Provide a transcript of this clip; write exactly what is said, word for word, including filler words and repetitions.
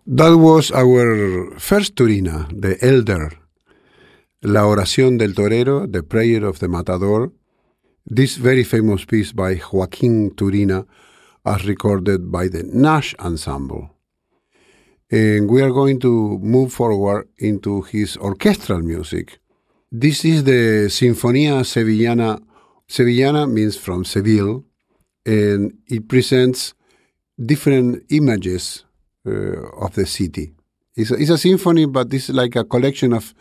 That was our first Turina, the Elder, La Oración del Torero, the Prayer of the Matador. This very famous piece by Joaquin Turina, as recorded by the Nash Ensemble. And we are going to move forward into his orchestral music. This is the Sinfonía Sevillana. Sevillana means from Seville, and it presents different images uh, of the city. It's a, it's a symphony, but it's like a collection of